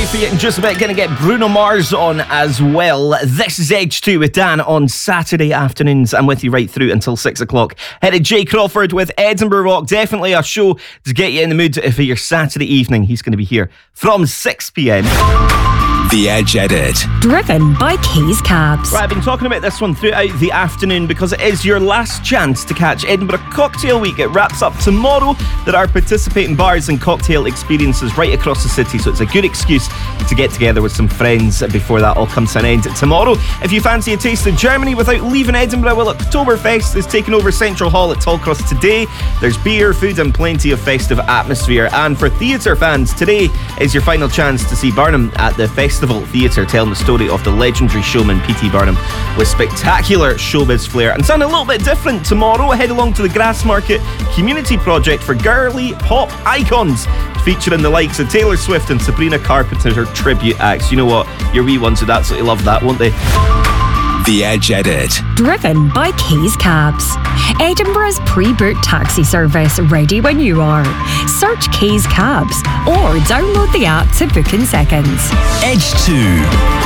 for you in just a bit. Going to get Bruno Mars on as well. This is Edge 2 with Dan on Saturday afternoons. I'm with you right through until 6 o'clock. Headed Jay Crawford with Edinburgh Rock. Definitely a show to get you in the mood for your Saturday evening. He's going to be here from 6 p.m. The Edge Edit. Driven by Keys Cabs. Right, I've been talking about this one throughout the afternoon because it is your last chance to catch Edinburgh Cocktail Week. It wraps up tomorrow. There are participating bars and cocktail experiences right across the city, so it's a good excuse to get together with some friends before that all comes to an end tomorrow. If you fancy a taste of Germany without leaving Edinburgh, well, Oktoberfest is taking over Central Hall at Tallcross today. There's beer, food and plenty of festive atmosphere. And for theatre fans, today is your final chance to see Burnham at the Festival Theatre, telling the story of the legendary showman P.T. Burnham with spectacular showbiz flair. And something a little bit different tomorrow, head along to the Grassmarket Community Project for girly pop icons, featuring the likes of Taylor Swift and Sabrina Carpenter tribute acts. You know what? Your wee ones would absolutely love that, won't they? The Edge Edit. Driven by Keys Cabs. Edinburgh's pre-booked taxi service, ready when you are. Search Keys Cabs or download the app to book in seconds. Edge 2.